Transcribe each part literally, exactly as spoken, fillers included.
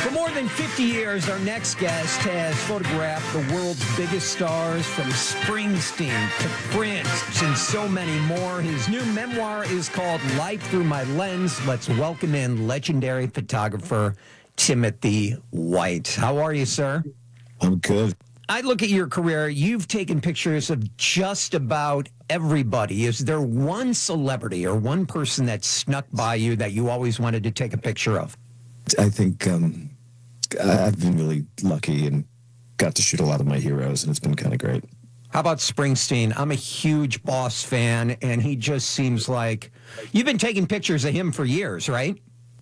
For more than fifty years, our next guest has photographed the world's biggest stars from Springsteen to Prince and so many more. His new memoir is called Life Through My Lens. Let's welcome in legendary photographer Timothy White. How are you, sir? I'm good. I look at your career. You've taken pictures of just about everybody. Is there one celebrity or one person that snuck by you that you always wanted to take a picture of? I think um, I've been really lucky and got to shoot a lot of my heroes, and it's been kind of great. How about Springsteen? I'm a huge Boss fan, and he just seems like... You've been taking pictures of him for years, right?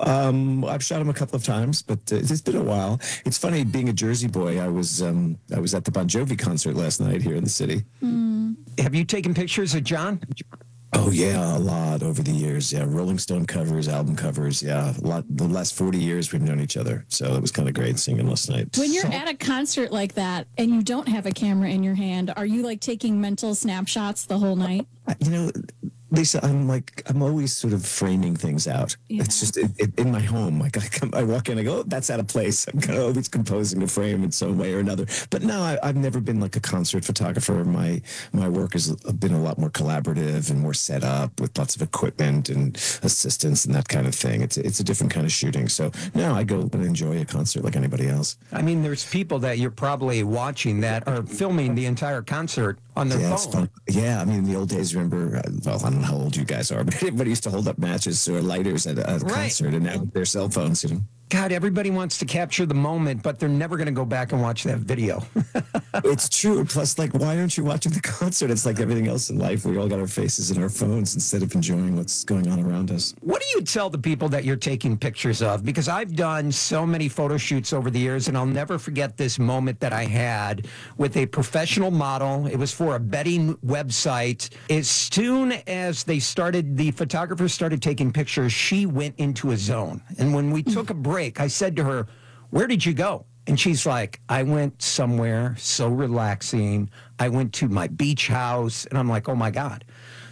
Um, I've shot him a couple of times, but uh, it's been a while. It's funny, being a Jersey boy, I was um, I was at the Bon Jovi concert last night here in the city. Mm. Have you taken pictures of John? Oh, yeah, a lot over the years. Yeah, Rolling Stone covers, album covers. Yeah, a lot. The last forty years we've known each other, so it was kind of great seeing him last night. When you're So- at a concert like that and you don't have a camera in your hand, are you like taking mental snapshots the whole night? I- You know, Lisa, I'm like, I'm always sort of framing things out. Yeah. It's just it, it, in my home. Like I, come, I walk in, I go, oh, that's out of place. I'm kind of always composing a frame in some way or another. But no, I, I've never been like a concert photographer. My my work has been a lot more collaborative and more set up with lots of equipment and assistants and that kind of thing. It's it's a different kind of shooting. So no, I go and enjoy a concert like anybody else. I mean, there's people that you're probably watching that are filming the entire concert on their Yeah, it's phone. fun. Yeah, I mean, in the old days, remember, uh, well, I don't know how old you guys are, but everybody used to hold up matches or lighters at a, at a Right. concert, and now their cell phones, you know. God, everybody wants to capture the moment, but they're never going to go back and watch that video. It's true. Plus, like, why aren't you watching the concert? It's like everything else in life. We all got our faces in our phones instead of enjoying what's going on around us. What do you tell the people that you're taking pictures of? Because I've done so many photo shoots over the years, and I'll never forget this moment that I had with a professional model. It was for a betting website. As soon as they started, the photographer started taking pictures, she went into a zone. And when we took a break, I said to her, "Where did you go?" And she's like, "I went somewhere so relaxing. I went to my beach house." And I'm like, oh my God.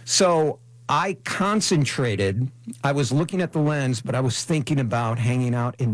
So I concentrated. I was looking at the lens, but I was thinking about hanging out in